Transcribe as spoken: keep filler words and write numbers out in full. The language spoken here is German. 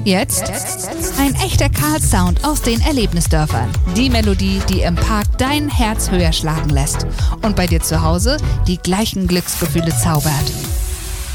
Jetzt ein echter Karl-Sound aus den Erlebnisdörfern. Die Melodie, die im Park dein Herz höher schlagen lässt und bei dir zu Hause die gleichen Glücksgefühle zaubert.